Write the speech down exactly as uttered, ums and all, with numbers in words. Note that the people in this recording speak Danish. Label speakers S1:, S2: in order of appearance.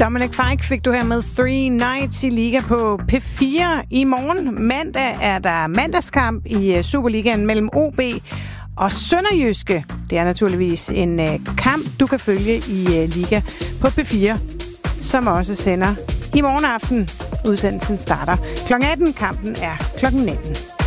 S1: Dominic Fike fik du her med Three Nights i Liga på P fire. I morgen mandag er der mandagskamp i Superligaen mellem O B og Sønderjyske. Det er naturligvis en kamp, du kan følge i Liga på P fire, som også sender i morgen aften. Udsendelsen starter klokken atten. Kampen er klokken nitten.